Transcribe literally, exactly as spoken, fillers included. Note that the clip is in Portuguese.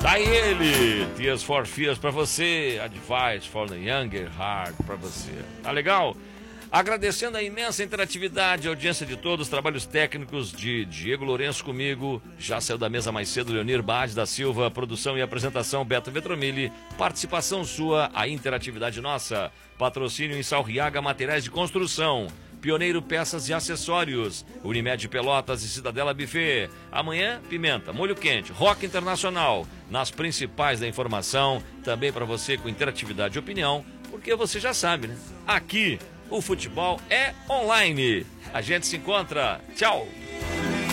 Tá aí ele, Tears for Fears pra você, Advice for the Younger Heart pra você. Tá legal? Agradecendo a imensa interatividade, a audiência de todos, trabalhos técnicos de Diego Lourenço comigo, já saiu da mesa mais cedo, Leonir Bade da Silva, produção e apresentação, Beto Vetromilli, participação sua, a interatividade nossa, patrocínio em Salriaga Materiais de Construção, Pioneiro Peças e Acessórios, Unimed Pelotas e Cidadela Buffet. Amanhã, Pimenta, Molho Quente, Rock Internacional, nas principais da informação, também para você com interatividade e opinião, porque você já sabe, né? Aqui, o futebol é online. A gente se encontra. Tchau!